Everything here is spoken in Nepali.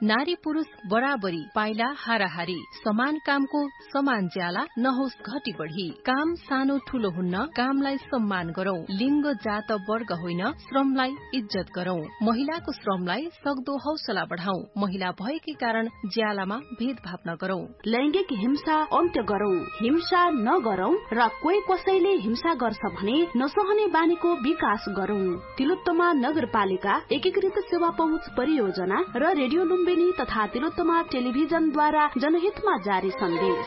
नारी पुरुष बराबरी, पाइला हाराहारी, समान कामको समान ज्याला नहोस् घटी बढी। काम सानो ठूलो हुन्न, कामलाई सम्मान गरौं। लिंग जात वर्ग होइन, श्रमलाई इज्जत गरौं। महिलाको श्रमलाई सक्दो हौसला बढ़ाउँ। महिला भएकै कारण ज्यालामा भेदभाव नगरौं। लैंगिक हिंसा अन्त्य गरौं। हिंसा नगरौं र कोही कसैले हिंसा गर्छ भने नसहने बानीको विकास गरौं। तिलोत्तमा नगरपालिका एकीकृत सेवा पहुँच परियोजना र रेडियो लुम्बिनी तथा तिलोत्तमा टेलिभिजनद्वारा जनहितमा जारी सन्देश।